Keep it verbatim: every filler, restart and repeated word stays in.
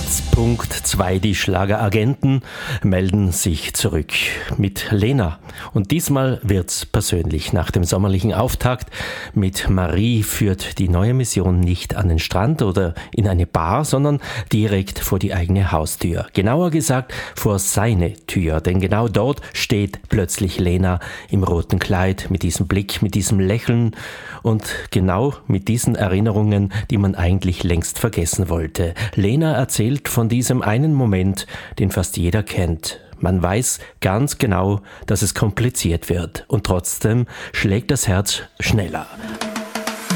Platz Punkt zwei. Die Schlageragenten melden sich zurück mit Lena. Und diesmal wird's persönlich. Nach dem sommerlichen Auftakt mit Marie führt die neue Mission nicht an den Strand oder in eine Bar, sondern direkt vor die eigene Haustür. Genauer gesagt vor seine Tür. Denn genau dort steht plötzlich Lena im roten Kleid mit diesem Blick, mit diesem Lächeln und genau mit diesen Erinnerungen, die man eigentlich längst vergessen wollte. Lena erzählt von diesem einen Moment, den fast jeder kennt. Man weiß ganz genau, dass es kompliziert wird und trotzdem schlägt das Herz schneller.